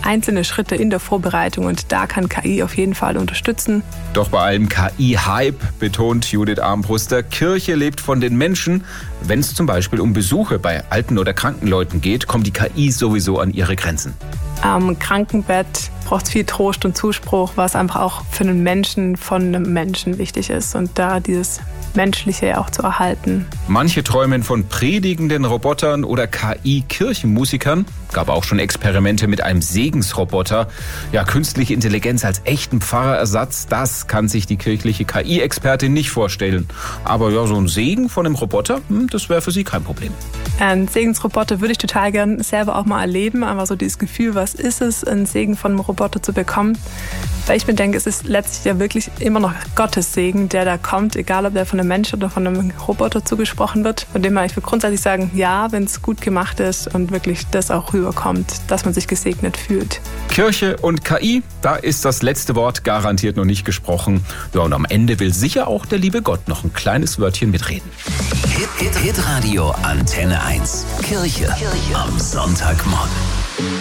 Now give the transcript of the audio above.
einzelne Schritte in der Vorbereitung und da kann KI auf jeden Fall unterstützen. Doch bei allem KI-Hype, betont Judith Armbruster, Kirche lebt von den Menschen. Wenn es zum Beispiel um Besuche bei alten oder kranken Leuten geht, kommt die KI sowieso an ihre Grenzen. Am Krankenbett braucht es viel Trost und Zuspruch, was einfach auch für einen Menschen von einem Menschen wichtig ist und da dieses Menschliche auch zu erhalten. Manche träumen von predigenden Robotern oder KI-Kirchenmusikern. Gab auch schon Experimente mit einem Segensroboter. Ja, künstliche Intelligenz als echten Pfarrerersatz, das kann sich die kirchliche KI-Expertin nicht vorstellen. Aber ja, so ein Segen von einem Roboter, das wäre für sie kein Problem. Ein Segensroboter würde ich total gern selber auch mal erleben. Einfach so dieses Gefühl, was ist es, einen Segen von einem Roboter zu bekommen. Weil ich mir denke, es ist letztlich ja wirklich immer noch Gottes Segen, der da kommt, egal ob der von einem Mensch oder von einem Roboter zugesprochen wird. Von dem her, ich würde grundsätzlich sagen, ja, wenn es gut gemacht ist und wirklich das auch rüberkommt, dass man sich gesegnet fühlt. Kirche und KI, da ist das letzte Wort garantiert noch nicht gesprochen. Ja, und am Ende will sicher auch der liebe Gott noch ein kleines Wörtchen mitreden. Hitradio Antenne 1. Kirche am Sonntagmorgen.